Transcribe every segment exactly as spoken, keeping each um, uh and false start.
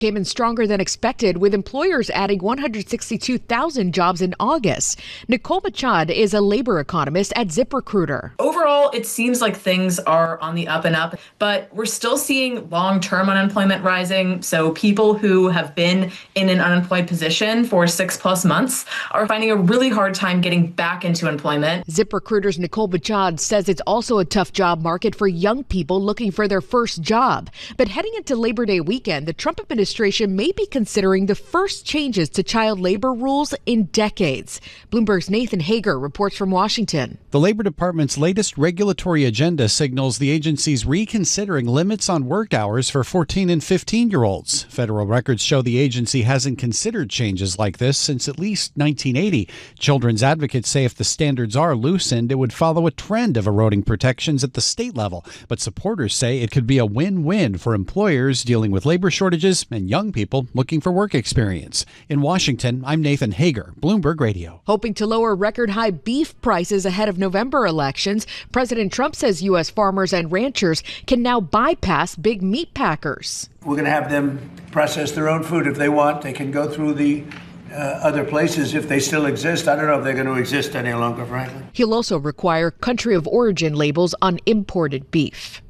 came in stronger than expected, with employers adding one hundred sixty-two thousand jobs in August. Nicole Machad is a labor economist at ZipRecruiter. Overall, it seems like things are on the up and up, but we're still seeing long-term unemployment rising. So people who have been in an unemployed position for six plus months are finding a really hard time getting back into employment. ZipRecruiter's Nicole Machad says it's also a tough job market for young people looking for their first job. But heading into Labor Day weekend, the Trump administration may be considering the first changes to child labor rules in decades. Bloomberg's Nathan Hager reports from Washington. The Labor Department's latest regulatory agenda signals the agency's reconsidering limits on work hours for fourteen and fifteen-year-olds. Federal records show the agency hasn't considered changes like this since at least nineteen eighty. Children's advocates say if the standards are loosened, it would follow a trend of eroding protections at the state level. But supporters say it could be a win-win for employers dealing with labor shortages and young people looking for work experience. In Washington, I'm Nathan Hager, Bloomberg Radio. Hoping to lower record-high beef prices ahead of November elections, President Trump says U S farmers and ranchers can now bypass big meat packers. We're going to have them process their own food if they want. They can go through the uh, other places if they still exist. I don't know if they're going to exist any longer, frankly. He'll also require country of origin labels on imported beef.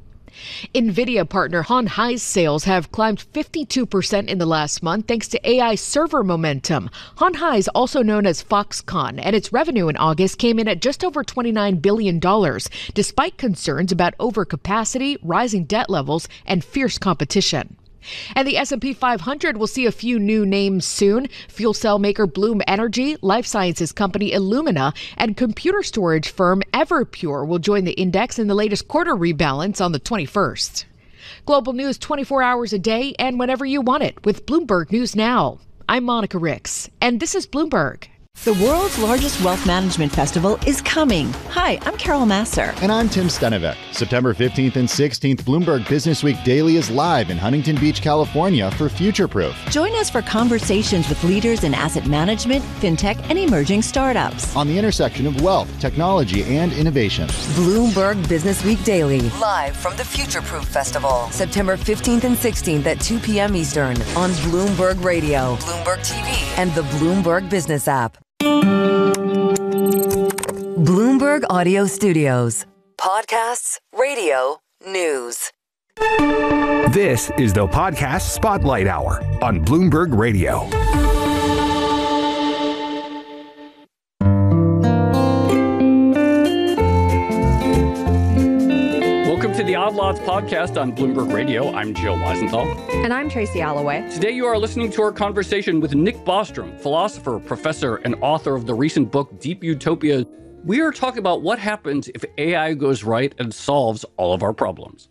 NVIDIA partner Hon Hai's sales have climbed fifty-two percent in the last month thanks to A I server momentum. Hon Hai is also known as Foxconn, and its revenue in August came in at just over twenty-nine billion dollars, despite concerns about overcapacity, rising debt levels, and fierce competition. And the S and P five hundred will see a few new names soon. Fuel cell maker Bloom Energy, life sciences company Illumina, and computer storage firm Everpure will join the index in the latest quarter rebalance on the twenty-first. Global news twenty-four hours a day and whenever you want it with Bloomberg News Now. I'm Monica Ricks, and this is Bloomberg. The world's largest wealth management festival is coming. Hi, I'm Carol Masser. And I'm Tim Stenevec. September fifteenth and sixteenth, Bloomberg Business Week Daily is live in Huntington Beach, California for Future Proof. Join us for conversations with leaders in asset management, fintech, and emerging startups. On the intersection of wealth, technology, and innovation. Bloomberg Business Week Daily, live from the Future Proof Festival, September fifteenth and sixteenth at two p.m. Eastern on Bloomberg Radio, Bloomberg T V, and the Bloomberg Business app. Bloomberg Audio Studios. Podcasts, radio, news. This is the Podcast Spotlight Hour on Bloomberg Radio. Welcome to the Odd Lots podcast on Bloomberg Radio. I'm Joe Weisenthal. And I'm Tracy Alloway. Today you are listening to our conversation with Nick Bostrom, philosopher, professor, and author of the recent book, Deep Utopia. We are talking about what happens if A I goes right and solves all of our problems.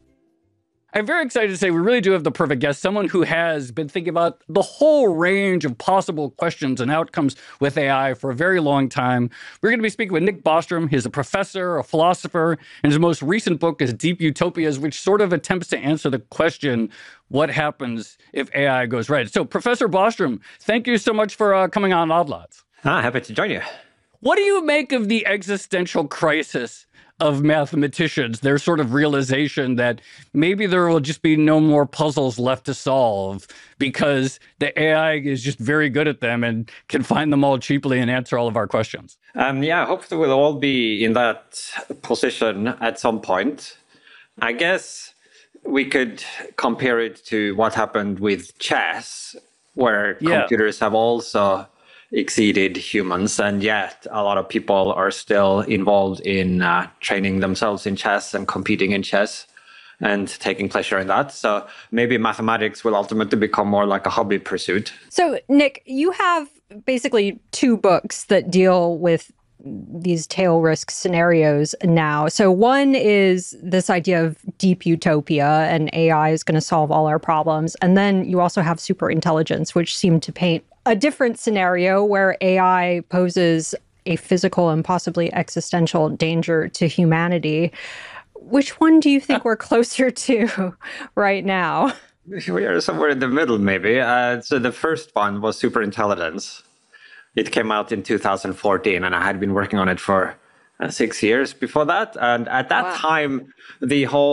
I'm very excited to say we really do have the perfect guest, someone who has been thinking about the whole range of possible questions and outcomes with A I for a very long time. We're going to be speaking with Nick Bostrom. He's a professor, a philosopher, and his most recent book is Deep Utopias, which sort of attempts to answer the question, what happens if A I goes right? So, Professor Bostrom, thank you so much for uh, coming on Odd Lots. Ah, happy to join you. What do you make of the existential crisis of mathematicians, their sort of realization that maybe there will just be no more puzzles left to solve because the A I is just very good at them and can find them all cheaply and answer all of our questions? Um, yeah, hopefully we'll all be in that position at some point. I guess we could compare it to what happened with chess, where yeah. computers have also exceeded humans, and yet a lot of people are still involved in uh, training themselves in chess and competing in chess and taking pleasure in that. So maybe mathematics will ultimately become more like a hobby pursuit. So, Nick, you have basically two books that deal with these tail risk scenarios now. So one is this idea of deep utopia and A I is going to solve all our problems. And then you also have superintelligence, which seem to paint a different scenario where A I poses a physical and possibly existential danger to humanity. Which one do you think we're closer to right now? We are somewhere in the middle, maybe. Uh, so the first one was superintelligence. It came out in two thousand fourteen, and I had been working on it for uh, six years before that. And at that wow. time, the whole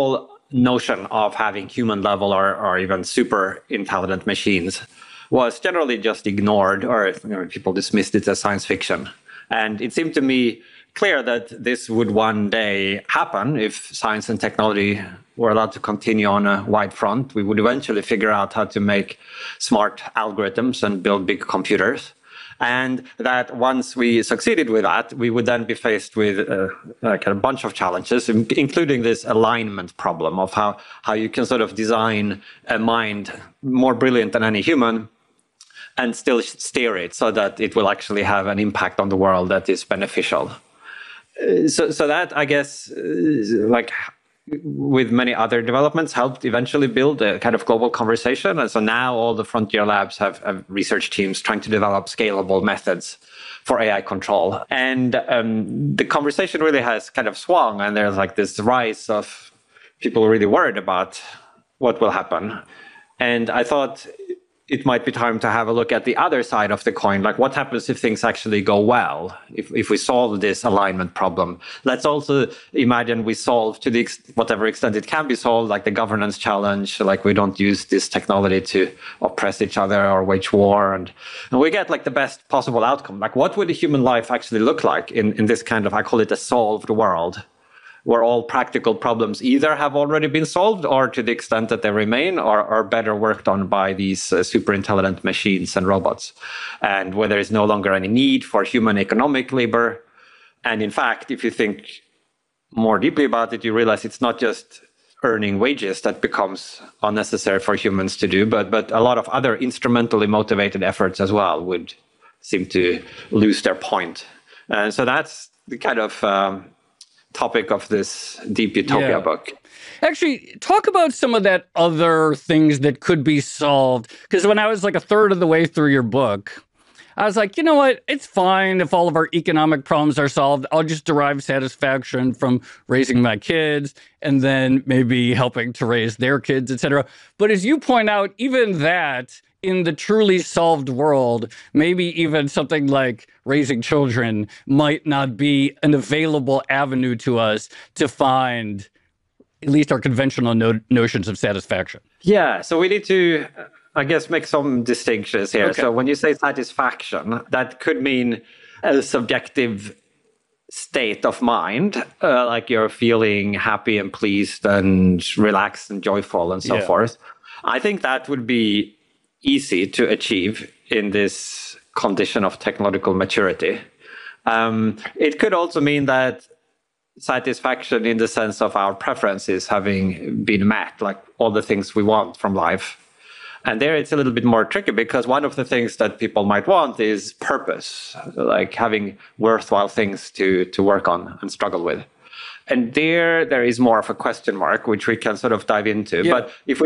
notion of having human level or, or even super intelligent machines was generally just ignored, or you know, people dismissed it as science fiction. And it seemed to me clear that this would one day happen if science and technology were allowed to continue on a wide front. We would eventually figure out how to make smart algorithms and build big computers. And that once we succeeded with that, we would then be faced with uh, like a bunch of challenges, including this alignment problem of how, how you can sort of design a mind more brilliant than any human and still steer it so that it will actually have an impact on the world that is beneficial. Uh, so, so that, I guess, uh, like with many other developments, helped eventually build a kind of global conversation. And so now all the frontier labs have, have research teams trying to develop scalable methods for A I control. And um, the conversation really has kind of swung, and there's like this rise of people really worried about what will happen. And I thought it might be time to have a look at the other side of the coin. Like, what happens if things actually go well, if, if we solve this alignment problem? Let's also imagine we solve to the ex- whatever extent it can be solved, like the governance challenge, like we don't use this technology to oppress each other or wage war. And, and we get like the best possible outcome. Like, what would a human life actually look like in, in this kind of, I call it a solved world, where all practical problems either have already been solved or, to the extent that they remain, are, are better worked on by these uh, super intelligent machines and robots, and where there is no longer any need for human economic labor. And in fact, if you think more deeply about it, you realize it's not just earning wages that becomes unnecessary for humans to do, but, but a lot of other instrumentally motivated efforts as well would seem to lose their point. And so that's the kind of um, topic of this Deep Utopia yeah. book. Actually, talk about some of that other things that could be solved. Because when I was like a third of the way through your book, I was like, you know what? It's fine if all of our economic problems are solved. I'll just derive satisfaction from raising my kids and then maybe helping to raise their kids, et cetera. But as you point out, even that, in the truly solved world, maybe even something like raising children might not be an available avenue to us to find at least our conventional no- notions of satisfaction. Yeah, so we need to, I guess, make some distinctions here. Okay. So when you say satisfaction, that could mean a subjective state of mind, uh, like you're feeling happy and pleased and relaxed and joyful and so Yeah. forth. I think that would be easy to achieve in this condition of technological maturity. Um, it could also mean that satisfaction in the sense of our preferences having been met, like all the things we want from life. And there it's a little bit more tricky, because one of the things that people might want is purpose, like having worthwhile things to, to work on and struggle with. And there, there is more of a question mark, which we can sort of dive into. Yeah. But if we